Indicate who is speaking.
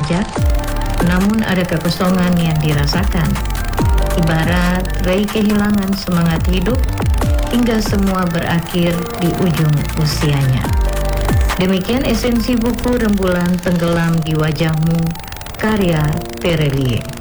Speaker 1: wajar, namun ada kekosongan yang dirasakan. Ibarat Ray kehilangan semangat hidup hingga semua berakhir di ujung usianya. Demikian esensi buku Rembulan Tenggelam di Wajahmu, karya Terelie.